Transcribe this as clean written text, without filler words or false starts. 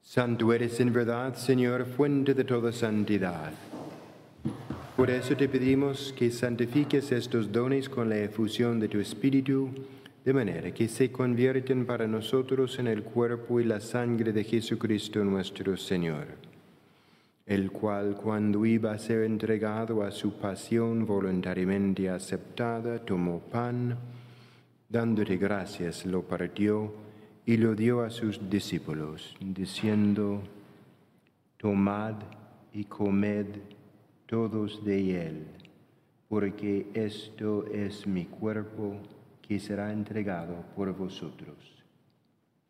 Santo eres en verdad, Señor, fuente de toda santidad. Por eso te pedimos que santifiques estos dones con la efusión de tu Espíritu, de manera que se convierten para nosotros en el cuerpo y la sangre de Jesucristo nuestro Señor, el cual, cuando iba a ser entregado a su pasión voluntariamente aceptada, tomó pan, dándote gracias, lo partió y lo dio a sus discípulos, diciendo: Tomad y comed todos de él, porque esto es mi cuerpo que será entregado por vosotros.